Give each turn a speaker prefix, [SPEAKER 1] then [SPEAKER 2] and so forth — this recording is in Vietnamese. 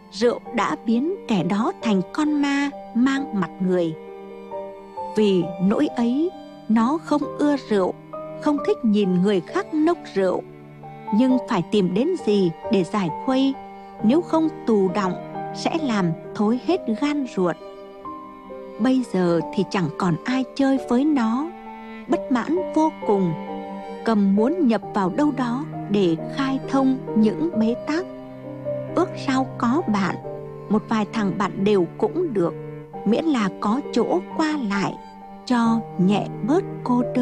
[SPEAKER 1] rượu đã biến kẻ đó thành con ma mang mặt người. Vì nỗi ấy, nó không ưa rượu, không thích nhìn người khác nốc rượu, nhưng phải tìm đến gì để giải khuây, nếu không tù đọng sẽ làm thối hết gan ruột. Bây giờ thì chẳng còn ai chơi với nó, bất mãn vô cùng, Cầm muốn nhập vào đâu đó để khai thông những bế tắc. Ước sao có bạn, một vài thằng bạn đều cũng được, miễn là có chỗ qua lại cho nhẹ bớt cô đơn.